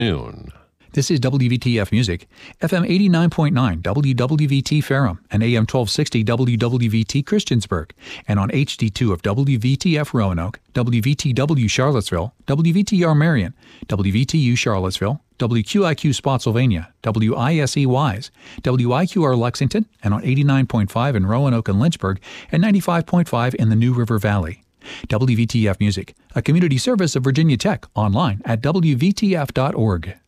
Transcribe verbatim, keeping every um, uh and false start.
Noon. This is W V T F Music, F M eighty-nine point nine W W V T Ferrum and A M twelve sixty W W V T Christiansburg, and on H D two of W V T F Roanoke, W V T W Charlottesville, W V T R Marion, W V T U Charlottesville, W Q I Q Spotsylvania, W I S E Wise, W I Q R Lexington, and on eighty-nine point five in Roanoke and Lynchburg, and ninety-five point five in the New River Valley. W V T F Music, a community service of Virginia Tech, online at W V T F dot org.